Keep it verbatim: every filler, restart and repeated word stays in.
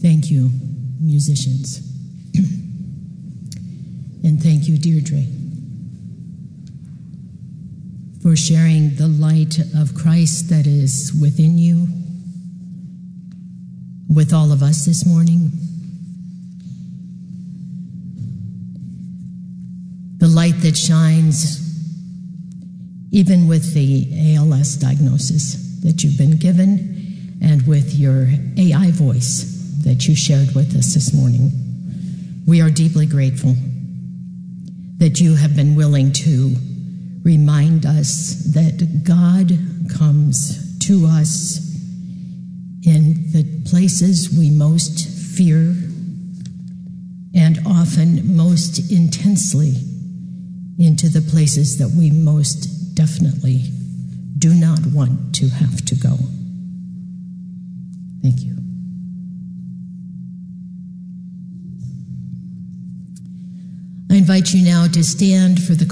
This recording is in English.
Thank you, musicians. And thank you, Deirdre, for sharing the light of Christ that is within you with all of us this morning. The light that shines even with the A L S diagnosis that you've been given and with your A I voice that you shared with us this morning. We are deeply grateful that you have been willing to remind us that God comes to us in the places we most fear and often most intensely into the places that we most definitely do not want to have to go. Thank you. I invite you now to stand for the